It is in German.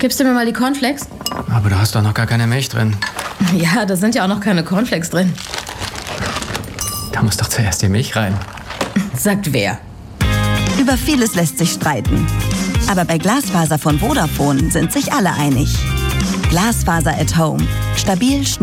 Gibst du mir mal die Cornflakes? Aber da hast doch noch gar keine Milch drin. Ja, da sind ja auch noch keine Cornflakes drin. Da muss doch zuerst die Milch rein. Sagt wer? Über vieles lässt sich streiten. Aber bei Glasfaser von Vodafone sind sich alle einig. Glasfaser at Home. Stabil, schnell